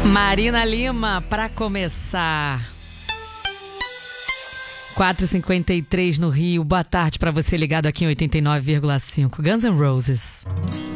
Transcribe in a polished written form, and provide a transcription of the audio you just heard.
Marina Lima, pra começar. 4h53 no Rio. Boa tarde pra você ligado aqui em 89,5. Guns N' Roses.